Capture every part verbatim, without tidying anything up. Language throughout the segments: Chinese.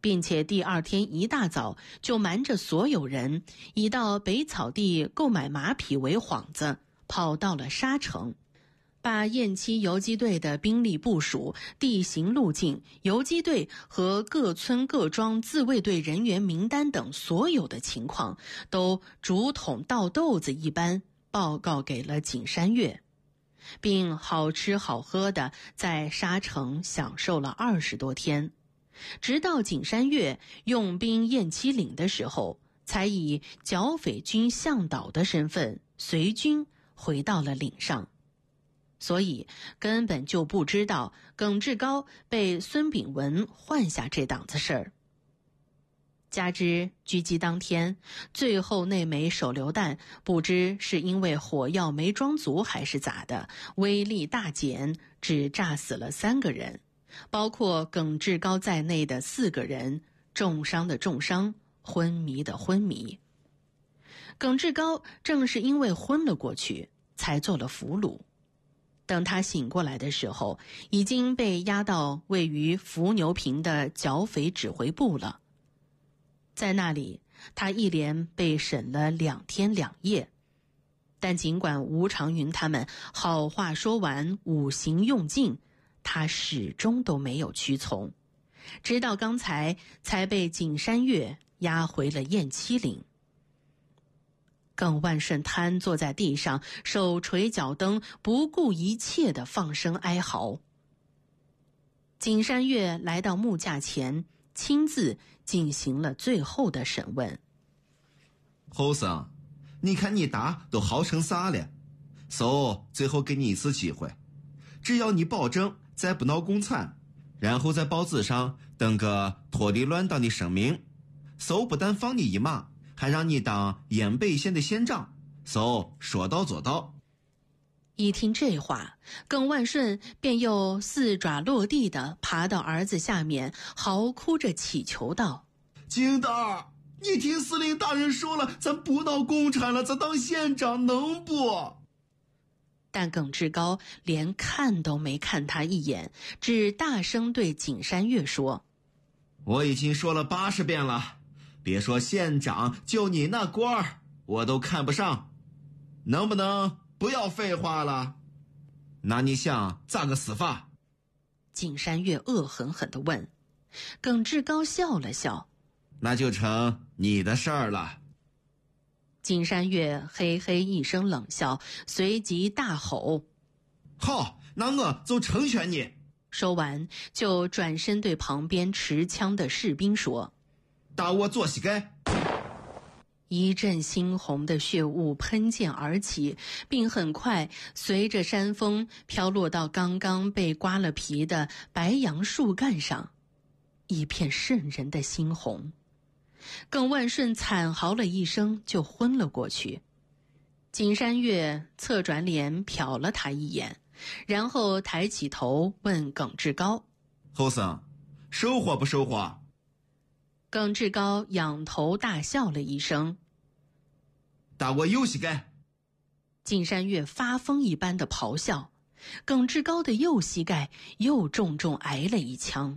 并且第二天一大早就瞒着所有人，以到北草地购买马匹为幌子，跑到了沙城，把雁栖游击队的兵力部署、地形路径、游击队和各村各庄自卫队人员名单等所有的情况，都竹筒倒豆子一般报告给了景山岳，并好吃好喝的在沙城享受了二十多天。直到景山岳用兵雁栖岭的时候，才以剿匪军向导的身份随军回到了岭上，所以根本就不知道耿志高被孙炳文换下这档子事儿。加之狙击当天，最后那枚手榴弹不知是因为火药没装足还是咋的，威力大减，只炸死了三个人，包括耿志高在内的四个人，重伤的重伤，昏迷的昏迷。耿志高正是因为昏了过去，才做了俘虏。等他醒过来的时候，已经被押到位于伏牛坪的剿匪指挥部了。在那里，他一连被审了两天两夜。但尽管吴长云他们好话说完，五行用尽，他始终都没有屈从，直到刚才才被景山岳押回了雁栖岭。耿万顺瘫坐在地上，手垂脚蹬，不顾一切地放声哀嚎。景山岳来到木架前，亲自进行了最后的审问。 侯生，你看你打都好成啥了？so, 最后给你一次机会，只要你保证再不闹共产，然后在报纸上登个脱离乱党的声明， so 不但放你一马，还让你当雁北县的县长， so 说到做到。 一听这话，耿万顺便又四爪落地地爬到儿子下面，嚎哭着祈求道： 景大，你听司令大人说了，咱不闹共产了，咱当县长能不？ 但耿志高连看都没看他一眼，只大声对景山岳说： 我已经说了八十遍了，别说县长，就你那官儿我都看不上，能不能不要废话了？那你想咋个死法？ 景山岳恶狠狠地问。耿志高笑了笑： 那就成你的事儿了。 景山岳嘿嘿一声冷笑，随即大吼： 好，那我就成全你。 说完就转身对旁边持枪的士兵说： 打我左膝盖。 一阵猩红的血雾喷溅而起，并很快随着山风飘落到刚刚被刮了皮的白杨树干上，一片渗人的猩红。耿万顺惨嚎了一声，就昏了过去。景山岳侧转脸瞟了他一眼，然后抬起头问耿志高： 侯生，收获不收获？ 耿志高仰头大笑了一声： 打我右膝盖。 景山岳发疯一般的咆哮，耿志高的右膝盖又重重挨了一枪。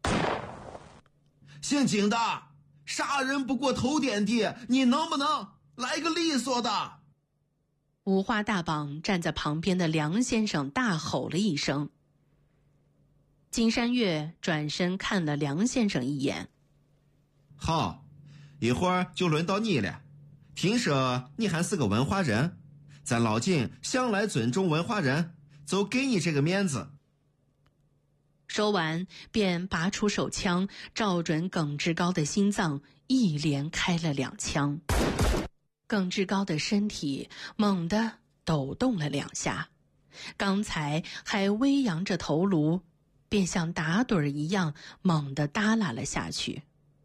县警的，杀人不过头点地，你能不能来个利索的？ 五花大绑站在旁边的梁先生大吼了一声。景山岳转身看了梁先生一眼： 好，一会儿就轮到你了。听说你还是个文化人，咱老景向来尊重文化人，就给你这个面子。 说完便拔出手枪，照准耿志高的心脏，一连开了两枪。耿志高的身体猛地抖动了两下，刚才还微扬着头颅，便像打盹一样猛地耷拉了下去。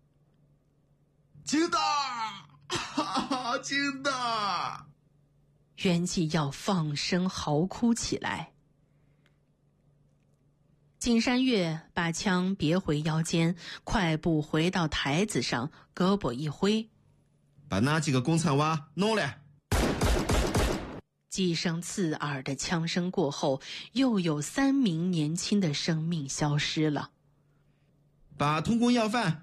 景大，哈哈，景大！ 袁继耀放声嚎哭起来。景山岳把枪别回腰间，快步回到台子上，胳膊一挥： 把那几个共产娃弄来。 几声刺耳的枪声过后，又有三名年轻的生命消失了。 把通工要犯